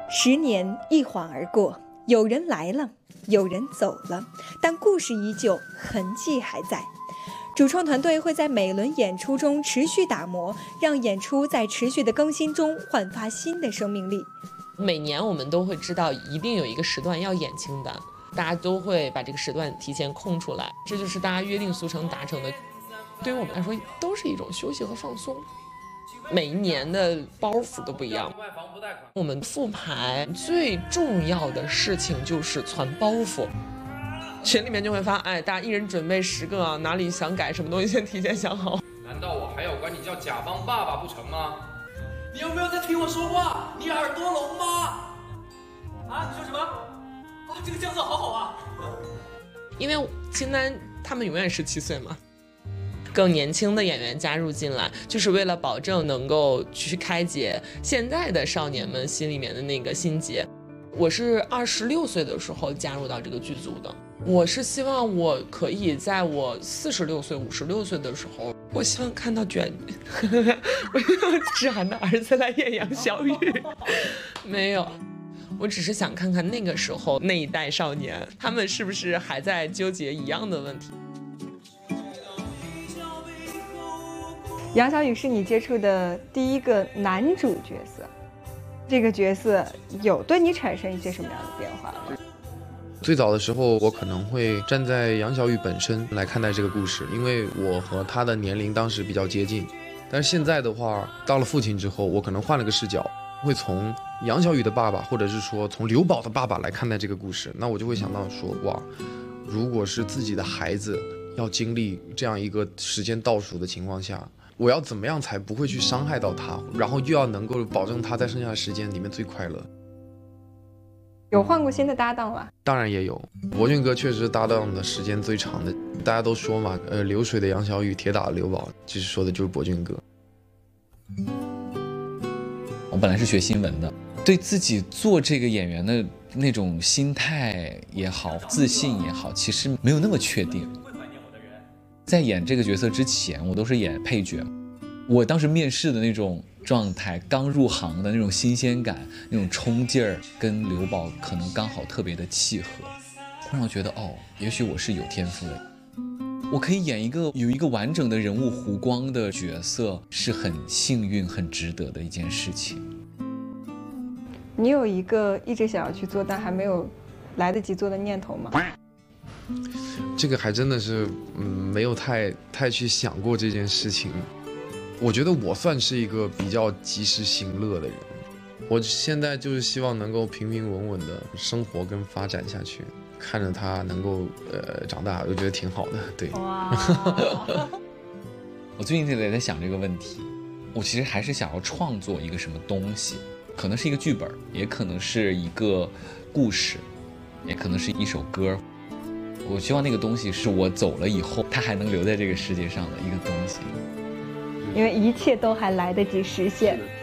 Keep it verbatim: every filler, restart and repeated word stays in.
十年一晃而过，有人来了，有人走了，但故事依旧，痕迹还在。主创团队会在每轮演出中持续打磨，让演出在持续的更新中焕发新的生命力。 每年我们都会知道一定有一个时段要演清单，大家都会把这个时段提前空出来，这就是大家约定俗成达成的。对于我们来说都是一种休息和放松。每一年的包袱都不一样，我们复排最重要的事情就是传包袱，群里面就会发，哎，大家一人准备十个啊，哪里想改什么东西先提前想好。 难道我还要管你叫甲方爸爸不成吗？你有没有在听我说话？你耳朵聋吗？啊，你说什么？啊，这个酱色好好啊！ 因为清单他们永远十七岁嘛，更年轻的演员加入进来，就是为了保证能够去开解现在的少年们心里面的那个心结。我是二十六岁的时候加入到这个剧组的，我是希望我可以在我四十六岁、五十六岁的时候，我希望看到卷，我希望芷涵的儿子来演杨小雨，没有。我只是想看看那个时候那一代少年，他们是不是还在纠结一样的问题。 杨小雨是你接触的第一个男主角色，这个角色有对你产生一些什么样的变化吗？ 最早的时候，我可能会站在杨小雨本身来看待这个故事，因为我和他的年龄当时比较接近。但是现在的话，到了父亲之后，我可能换了个视角，会从杨小雨的爸爸，或者是说从刘宝的爸爸来看待这个故事。那我就会想到说，哇，如果是自己的孩子要经历这样一个时间倒数的情况下，我要怎么样才不会去伤害到他，然后又要能够保证他在剩下的时间里面最快乐。 有换过新的搭档吗？ 当然也有，博俊哥确实搭档的时间最长的。大家都说嘛，呃，流水的杨小雨，铁打的刘宝，其实说的就是博俊哥。 我本来是学新闻的，对自己做这个演员的那种心态也好，自信也好，其实没有那么确定。在演这个角色之前，我都是演配角。我当时面试的那种状态，刚入行的那种新鲜感，那种冲劲儿，跟刘宝可能刚好特别的契合，会让我觉得，哦，也许我是有天赋的，我可以演一个有一个完整的人物弧光的角色，是很幸运、很值得的一件事情。 你有一个一直想要去做但还没有来得及做的念头吗？ 这个还真的是，嗯，没有太太去想过这件事情。我觉得我算是一个比较及时行乐的人，我现在就是希望能够平平稳稳的生活跟发展下去，看着他能够呃长大，我觉得挺好的。对， 哇， 我最近也在想这个问题，我其实还是想要创作一个什么东西，可能是一个剧本，也可能是一个故事，也可能是一首歌。我希望那个东西是我走了以后，它还能留在这个世界上的一个东西。 因为一切都还来得及实现。